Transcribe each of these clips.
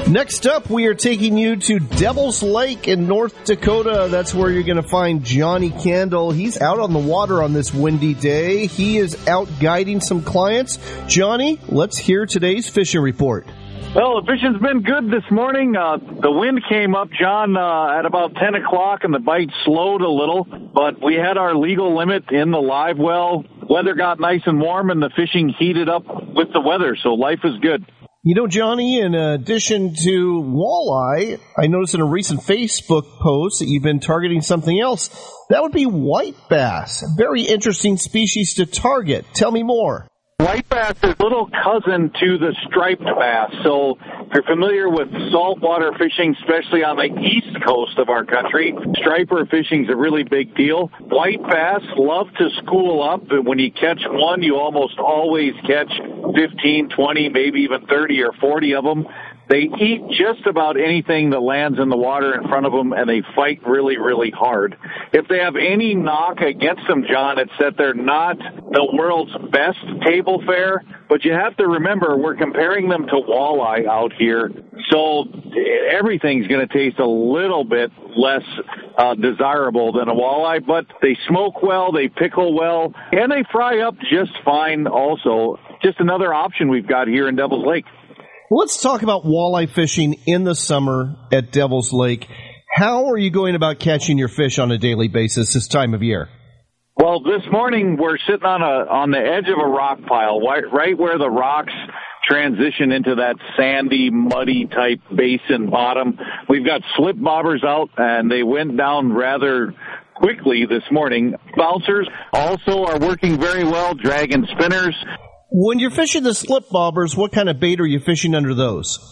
Next up, we are taking you to Devil's Lake in North Dakota. That's where you're going to find Johnny Candle. He's out on the water on this windy day. He is out guiding some clients. Johnny, let's hear today's fishing report. Well, the fishing's been good this morning. The wind came up, John, at about 10 o'clock, and the bite slowed a little. But we had our legal limit in the live well. Weather got nice and warm, and the fishing heated up with the weather, so life is good. You know, Johnny, in addition to walleye, I noticed in a recent Facebook post that you've been targeting something else. That would be white bass. A very interesting species to target. Tell me more. White bass is a little cousin to the striped bass. So if you're familiar with saltwater fishing, especially on the east coast of our country, striper fishing is a really big deal. White bass love to school up. When you catch one, you almost always catch 15, 20, maybe even 30 or 40 of them. They eat just about anything that lands in the water in front of them, and they fight really, really hard. If they have any knock against them, John, it's that they're not the world's best table fare. But you have to remember, we're comparing them to walleye out here. So everything's going to taste a little bit less desirable than a walleye. But they smoke well, they pickle well, and they fry up just fine also. Just another option we've got here in Devil's Lake. Let's talk about walleye fishing in the summer at Devil's Lake. How are you going about catching your fish on a daily basis this time of year? Well, this morning we're sitting on the edge of a rock pile, right where the rocks transition into that sandy, muddy type basin bottom. We've got slip bobbers out, and they went down rather quickly this morning. Bouncers also are working very well, dragging spinners. When you're fishing the slip bobbers, what kind of bait are you fishing under those?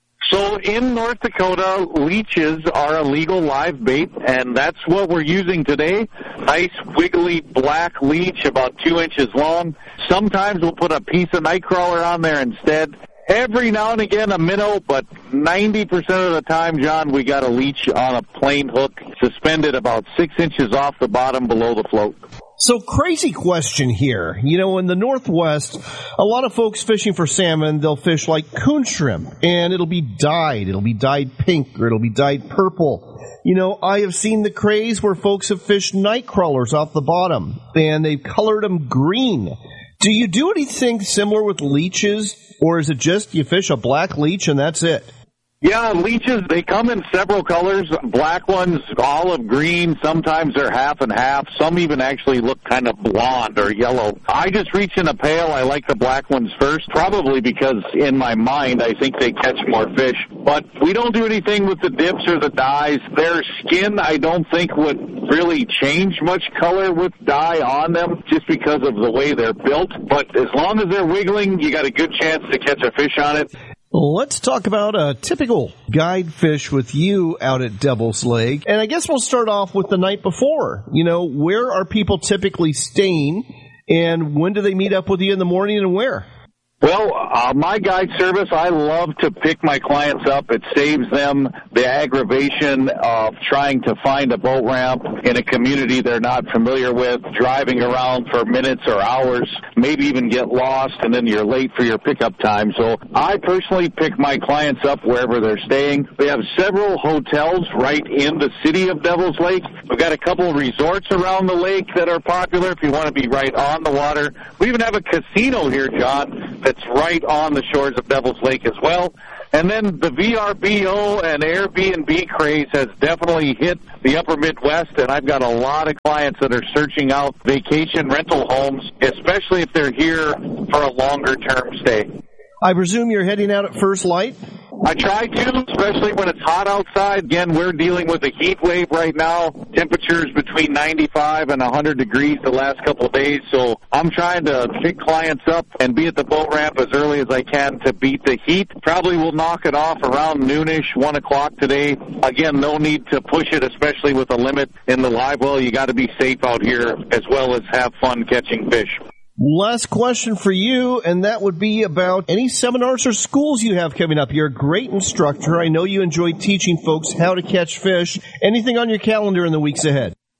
So in North Dakota, leeches are a legal live bait, and that's what we're using today. Nice, wiggly black leech, about 2 inches long. Sometimes we'll put a piece of nightcrawler on there instead. Every now and again a minnow, but 90% of the time, John, we got a leech on a plain hook, suspended about 6 inches off the bottom below the float. So, crazy question here. You know, in the Northwest, a lot of folks fishing for salmon, they'll fish like coon shrimp, and it'll be dyed. It'll be dyed pink, or it'll be dyed purple. You know, I have seen the craze where folks have fished night crawlers off the bottom, and they've colored them green. Do you do anything similar with leeches, or is it just you fish a black leech and that's it? Yeah, leeches, they come in several colors. Black ones, olive green. Sometimes they're half and half. Some even actually look kind of blonde or yellow. I just reach in a pail. I like the black ones first, probably because in my mind I think they catch more fish. But we don't do anything with the dips or the dyes. Their skin, I don't think, would really change much color with dye on them just because of the way they're built. But as long as they're wiggling, you got a good chance to catch a fish on it. Let's talk about a typical guide fish with you out at Devil's Lake. And I guess we'll start off with the night before. You know, where are people typically staying, and when do they meet up with you in the morning, and where? Well, my guide service, I love to pick my clients up. It saves them the aggravation of trying to find a boat ramp in a community they're not familiar with, driving around for minutes or hours, maybe even get lost, and then you're late for your pickup time. So I personally pick my clients up wherever they're staying. We have several hotels right in the city of Devil's Lake. We've got a couple of resorts around the lake that are popular if you want to be right on the water. We even have a casino here, John, that's right on the shores of Devil's Lake as well. And then the VRBO and Airbnb craze has definitely hit the upper Midwest, and I've got a lot of clients that are searching out vacation rental homes, especially if they're here for a longer-term stay. I presume you're heading out at first light? I try to, especially when it's hot outside. Again, we're dealing with a heat wave right now. Temperatures between 95 and 100 degrees the last couple of days. So I'm trying to pick clients up and be at the boat ramp as early as I can to beat the heat. Probably will knock it off around noonish, 1 o'clock today. Again, no need to push it, especially with a limit in the live well. You got to be safe out here as well as have fun catching fish. Last question for you, and that would be about any seminars or schools you have coming up. You're a great instructor. I know you enjoy teaching folks how to catch fish. Anything on your calendar in the weeks ahead?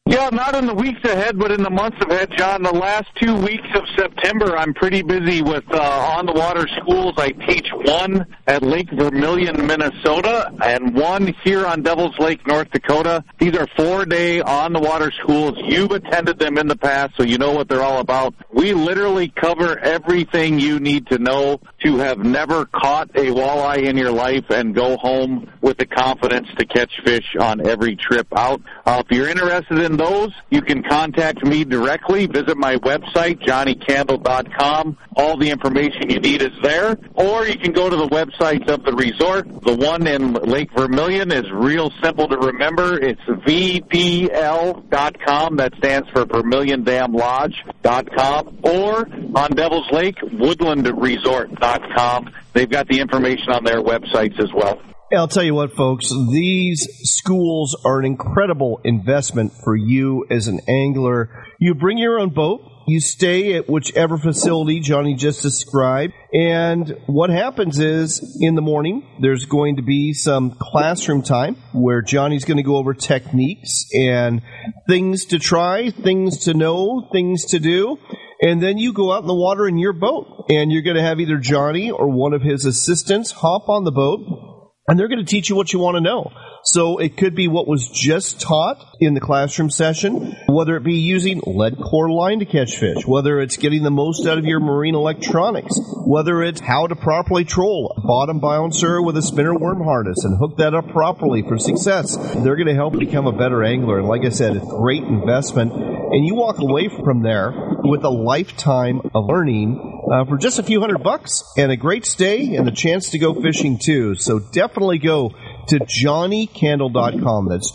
Yeah, not in the weeks ahead, but in the months ahead, John. The last 2 weeks of September, I'm pretty busy with on-the-water schools. I teach one at Lake Vermilion, Minnesota, and one here on Devil's Lake, North Dakota. These are 4-day on-the-water schools. You've attended them in the past, so you know what they're all about. We literally cover everything you need to know to have never caught a walleye in your life and go home with the confidence to catch fish on every trip out. If you're interested in those, you can contact me directly. Visit my website, johnnykandle.com. All the information you need is there. Or you can go to the websites of the resort. The one in Lake Vermilion is real simple to remember. It's VDL.com. That stands for VermilionDamLodge.com. Or on Devil's Lake, WoodlandResort.com. They've got the information on their websites as well. I'll tell you what, folks, these schools are an incredible investment for you as an angler. You bring your own boat. You stay at whichever facility Johnny just described. And what happens is, in the morning, there's going to be some classroom time where Johnny's going to go over techniques and things to try, things to know, things to do. And then you go out in the water in your boat. And you're going to have either Johnny or one of his assistants hop on the boat. And they're going to teach you what you want to know. So it could be what was just taught in the classroom session, whether it be using lead core line to catch fish, whether it's getting the most out of your marine electronics, whether it's how to properly troll a bottom bouncer with a spinner worm harness and hook that up properly for success. They're going to help you become a better angler. And like I said, it's a great investment. And you walk away from there with a lifetime of learning for just a few $100 and a great stay and the chance to go fishing too. So definitely go to johnnykandle.com. That's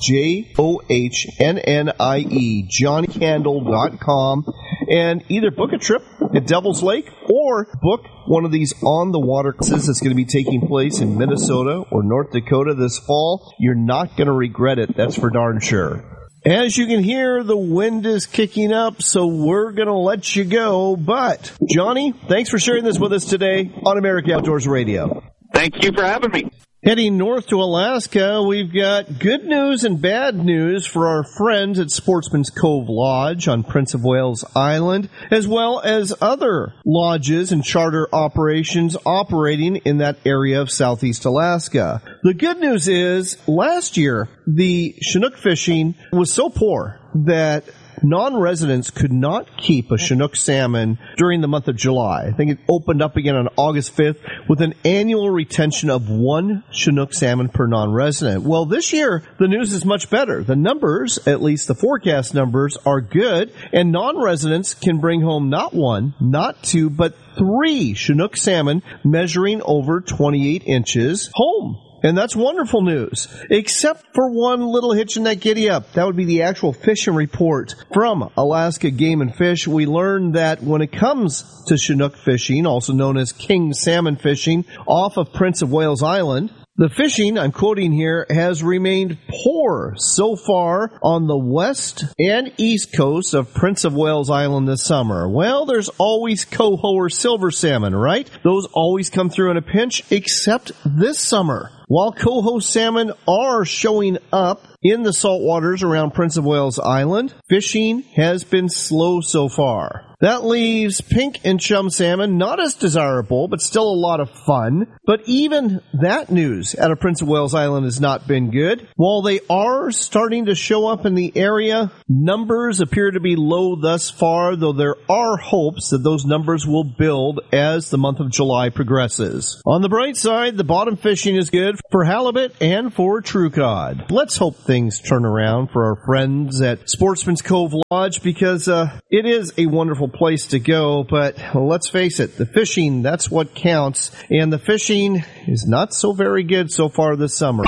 JOHNNIE, johnnykandle.com, and either book a trip at Devil's Lake or book one of these on-the-water classes that's going to be taking place in Minnesota or North Dakota this fall. You're not going to regret it. That's for darn sure. As you can hear, the wind is kicking up, so we're going to let you go. But, Johnny, thanks for sharing this with us today on America Outdoors Radio. Thank you for having me. Heading north to Alaska, we've got good news and bad news for our friends at Sportsman's Cove Lodge on Prince of Wales Island, as well as other lodges and charter operations operating in that area of southeast Alaska. The good news is, last year, the Chinook fishing was so poor that non-residents could not keep a Chinook salmon during the month of July. I think it opened up again on August 5th with an annual retention of 1 Chinook salmon per non-resident. Well, this year, the news is much better. The numbers, at least the forecast numbers, are good, and non-residents can bring home not 1, not 2, but 3 Chinook salmon measuring over 28 inches home. And that's wonderful news, except for one little hitch in that giddy-up. That would be the actual fishing report from Alaska Game and Fish. We learned that when it comes to Chinook fishing, also known as king salmon fishing, off of Prince of Wales Island, the fishing, I'm quoting here, has remained poor so far on the west and east coast of Prince of Wales Island this summer. Well, there's always coho or silver salmon, right? Those always come through in a pinch, except this summer. While coho salmon are showing up in the saltwaters around Prince of Wales Island, fishing has been slow so far. That leaves pink and chum salmon not as desirable, but still a lot of fun. But even that news out of Prince of Wales Island has not been good. While they are starting to show up in the area, numbers appear to be low thus far, though there are hopes that those numbers will build as the month of July progresses. On the bright side, the bottom fishing is good for halibut and for true cod. Let's hope things turn around for our friends at Sportsman's Cove Lodge, because it is a wonderful place to go, but let's face it, the fishing, that's what counts, and the fishing is not so very good so far this summer.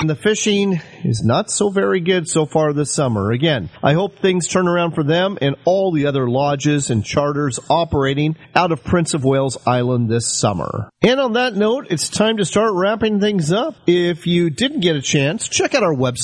Again, I hope things turn around for them and all the other lodges and charters operating out of Prince of Wales Island this summer. And on that note, it's time to start wrapping things up. If you didn't get a chance, check out our website,